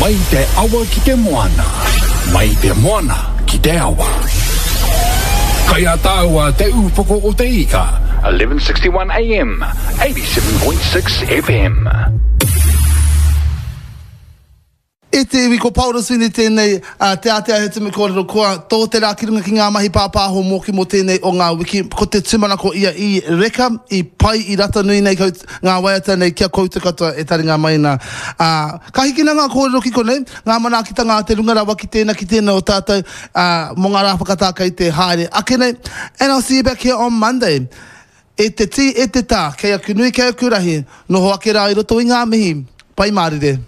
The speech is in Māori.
Mai te awa ki te moana. Mai te moana ki te awa. Kaya taua te upoko o te ika. 1161 AM, 87.6 FM. E te iwi ko Paula Swini tēnei te atea he te me kōrero koa tō te rā kirunga ki ngā mahi pāpāho mōki mō tēnei o ngā wiki ko te tumana ko ia i reka i pai i rata nui nei ngā waiata nei kia kouta katoa e taringa mai nā ka hikina ngā kōrero ki konei ngā manakita ngā te runga rawa ki tēnei o tātou mō ngā rāwhakatā kai te haere ake nei and I'll see you back here on Monday e te ti e te tā kei aku nui kei aku rahi noho ake rā i roto i ngā mihi pai mārire